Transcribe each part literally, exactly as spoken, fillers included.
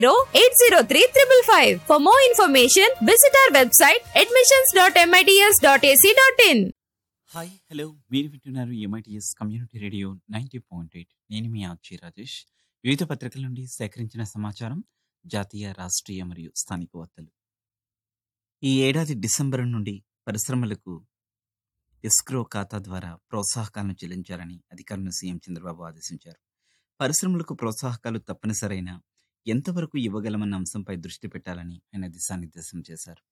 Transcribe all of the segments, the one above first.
Eight zero three triple five. For more information, visit our website admissions dot mits dot a c dot in. Hi hello మీరు వింటున్నారు MITS community radio ninety point eight. నేను మీ RG Rajesh. వివిధ పత్రికల నుండి సేకరించిన సమాచారం, జాతీయ రాష్ట్రీయ మరియు స్థానిక వార్తలు. ఈ ఏడాది డిసెంబర్ నుండి పరిశ్రమలకు ఎస్క్రో ఖాతా ద్వారా ప్రోత్సాహకాలను చెల్లించాలని అధికారులను సీఎం చంద్రబాబు ఆదేశించారు. పరిశ్రమలకు ప్రోత్సాహకాలు తప్పనిసరైన ఎంతవరకు ఇవ్వగలమన్న అంశంపై దృష్టి పెట్టాలని ఆయన దిశానిర్దేశం చేశారు.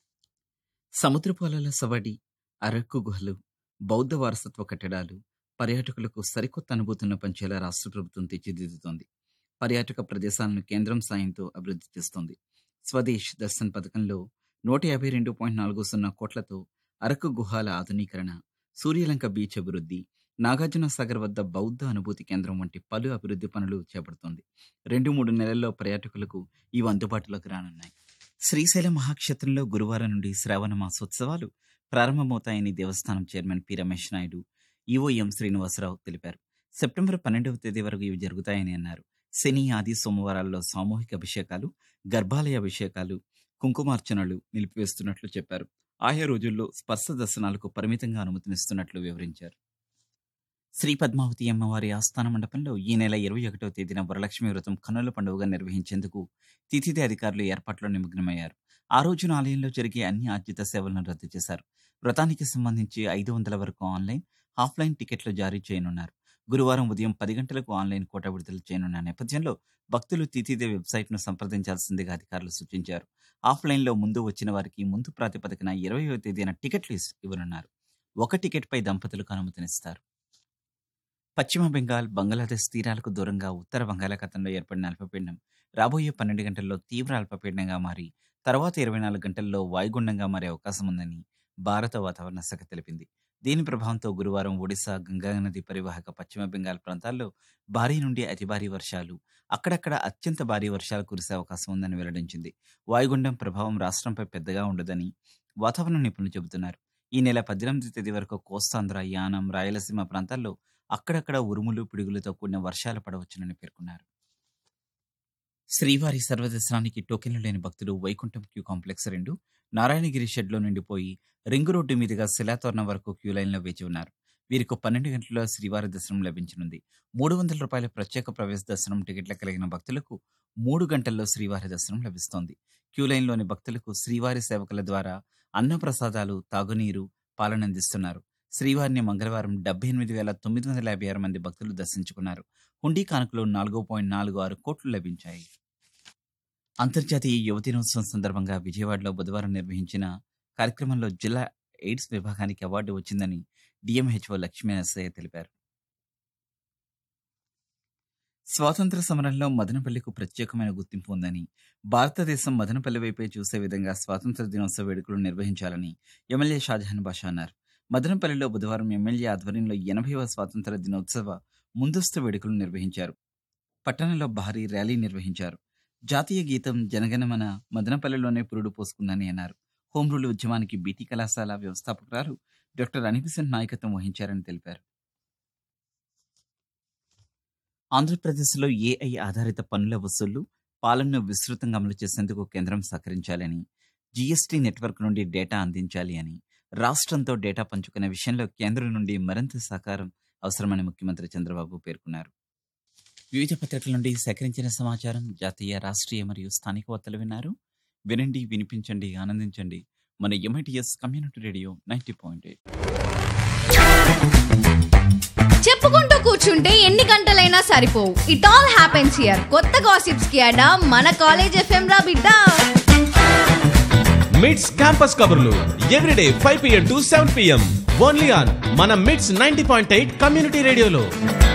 సముద్రపు అలల సవడి, అరకు గుహలు, బౌద్ధ వారసత్వ కట్టడాలు పర్యాటకులకు సరికొత్త అనుభూతులను పంచేలా రాష్ట్ర ప్రభుత్వం తీర్చిదిద్దుతోంది. పర్యాటక ప్రదేశాలను కేంద్రం సాయంతో అభివృద్ధి చేస్తోంది. స్వదేశ్ దర్శన్ పథకంలో నూట యాభై రెండు పాయింట్ నాలుగు సున్నా కోట్లతో అరకు గుహాల ఆధునీకరణ, సూర్యలంక బీచ్ అభివృద్ధి, నాగార్జున సాగర్ వద్ద బౌద్ధ అనుభూతి కేంద్రం వంటి పలు అభివృద్ధి పనులు చేపడుతోంది. రెండు మూడు నెలల్లో పర్యాటకులకు ఇవి అందుబాటులోకి రానున్నాయి. శ్రీశైలం మహాక్షేత్రంలో గురువారం నుండి శ్రావణ మాసోత్సవాలు ప్రారంభమవుతాయని దేవస్థానం చైర్మన్ పి రమేష్ నాయుడు, ఈవోఎం శ్రీనివాసరావు తెలిపారు. సెప్టెంబర్ పన్నెండవ తేదీ వరకు ఇవి జరుగుతాయని అన్నారు. శని, ఆది, సోమవారాల్లో సామూహిక అభిషేకాలు, గర్భాలయ అభిషేకాలు, కుంకుమార్చనలు నిలిపివేస్తున్నట్లు చెప్పారు. ఆయా రోజుల్లో స్పర్శ దర్శనాలకు పరిమితంగా అనుమతినిస్తున్నట్లు వివరించారు. శ్రీ పద్మావతి అమ్మవారి ఆస్థాన మండపంలో ఈ నెల ఇరవై ఒకటవ తేదీన వరలక్ష్మి వ్రతం కన్నుల పండుగగా నిర్వహించేందుకు తిథిదే అధికారులు ఏర్పాట్లో నిమగ్నమయ్యారు. ఆ రోజున ఆలయంలో జరిగే అన్ని ఆర్జిత సేవలను రద్దు చేశారు. వ్రతానికి సంబంధించి ఐదు వందల వరకు ఆన్లైన్, ఆఫ్లైన్ టికెట్లు జారీ చేయనున్నారు. గురువారం ఉదయం పది గంటలకు ఆన్లైన్ కోట విడుదల చేయనున్న నేపథ్యంలో భక్తులు తిథిదే వెబ్సైట్ను సంప్రదించాల్సిందిగా అధికారులు సూచించారు. ఆఫ్లైన్లో ముందు వచ్చిన వారికి ముందు ప్రాతిపదికన ఇరవైవ తేదీన టికెట్లు ఇవ్వనున్నారు. ఒక టికెట్పై దంపతులకు అనుమతినిస్తారు. పశ్చిమ బెంగాల్, బంగ్లాదేశ్ తీరాలకు దూరంగా ఉత్తర బంగాళాఖాతంలో ఏర్పడిన అల్పపీడనం రాబోయే పన్నెండు గంటల్లో తీవ్ర అల్పపీడనంగా మారి తర్వాత ఇరవై నాలుగు గంటల్లో వాయుగుండంగా మారే అవకాశం ఉందని భారత వాతావరణ శాఖ తెలిపింది. దీని ప్రభావంతో గురువారం ఒడిశా, గంగానది పరివాహక పశ్చిమ బెంగాల్ ప్రాంతాల్లో భారీ నుండి అతి భారీ వర్షాలు, అక్కడక్కడ అత్యంత భారీ వర్షాలు కురిసే అవకాశం ఉందని వెల్లడించింది. వాయుగుండం ప్రభావం రాష్ట్రంపై పెద్దగా ఉండదని వాతావరణ నిపుణులు చెబుతున్నారు. ఈ నెల పద్దెనిమిది తేదీ వరకు కోస్తాంధ్ర, యానం, రాయలసీమ ప్రాంతాల్లో అక్కడక్కడ ఉరుములు, పిడుగులతో కూడిన వర్షాలు పడవచ్చునని పేర్కొన్నారు. శ్రీవారి సర్వదర్శనానికి టోకెన్లు లేని భక్తులు వైకుంఠం క్యూ కాంప్లెక్స్ రెండు, నారాయణగిరి షెడ్లో నిండిపోయి రింగు రోడ్డు మీదుగా శిలాతోరణం వరకు క్యూ లైన్లో వేచి ఉన్నారు. వీరికి పన్నెండు గంటల్లో శ్రీవారి దర్శనం లభించనుంది. మూడు వందల రూపాయల ప్రత్యేక ప్రవేశ దర్శనం టికెట్ల కలిగిన భక్తులకు మూడు గంటల్లో శ్రీవారి దర్శనం లభిస్తోంది. క్యూ లైన్లోని భక్తులకు శ్రీవారి సేవకుల ద్వారా అన్నప్రసాదాలు, తాగునీరు, పాలనందిస్తున్నారు. శ్రీవారిని మంగళవారం డెబ్బై ఎనిమిది వేల తొమ్మిది వందల యాభై ఆరు మంది భక్తులు దర్శించుకున్నారు. హుండీ కానుకలు నాలుగు పాయింట్ నాలుగు ఆరు కోట్లు లభించాయి. అంతర్జాతీయ యువ దినోత్సవం సందర్భంగా విజయవాడలో బుధవారం నిర్వహించిన కార్యక్రమంలో జిల్లా ఎయిడ్స్ విభాగానికి అవార్డు వచ్చిందని డిఎంహెచ్ఓ లక్ష్మీ నరసయ్య తెలిపారు. స్వాతంత్ర సమరంలో మదనపల్లికు ప్రత్యేకమైన గుర్తింపు ఉందని, భారతదేశం మదనపల్లి వైపే చూసే విధంగా స్వాతంత్ర దినోత్సవ వేడుకలు నిర్వహించాలని ఎమ్మెల్యే షాజహాన్ బాషా అన్నారు. మదనపల్లిలో బుధవారం ఎమ్మెల్యే ఆధ్వర్యంలో ఎనభైవ స్వాతంత్ర దినోత్సవ ముందస్తు వేడుకలు నిర్వహించారు. పట్టణంలో భారీ ర్యాలీ నిర్వహించారు. జాతీయ గీతం జనగణమన మదనపల్లిలోనే పురుడు పోసుకుందని అన్నారు. హోం రూల్ ఉద్యమానికి బీటీ కళాశాల వ్యవస్థాపకురాలు డాక్టర్ అనిబిసెంట్ నాయకత్వం వహించారని తెలిపారు. ఆంధ్రప్రదేశ్లో ఏఐ ఆధారిత పన్నుల వసూళ్లు, పాలనను విస్తృతంగా అమలు చేసేందుకు కేంద్రం సహకరించాలని, జీఎస్టీ నెట్వర్క్ నుండి డేటా అందించాలి అని, రాష్ట్రంతో డేటా పంచుకునే విషయంలో కేంద్రం నుండి మరింత సహకారం అవసరమని ముఖ్యమంత్రి చంద్రబాబు పేర్కొన్నారు. వివిధ పత్రికల నుండి సేకరించిన సమాచారం, జాతీయ, రాష్ట్రీయ మరియు స్థానిక వార్తలు విన్నారు. వినండి, వినిపించండి, ఆనందించండి. మన MITS community radio ninety point eight. చెప్పుకుంటూ కూర్చుంటే ఎన్ని గంటలైనా సరిపోవు. It all happens here. కొత్త గాసిప్స్ కి అడా మన కాలేజ్ ఎఫ్ఎం రా బిడ్డ. మిడ్స్ క్యాంపస్ కబుర్లు everyday five PM to seven PM only on మన mids ninety point eight community రేడియోలో.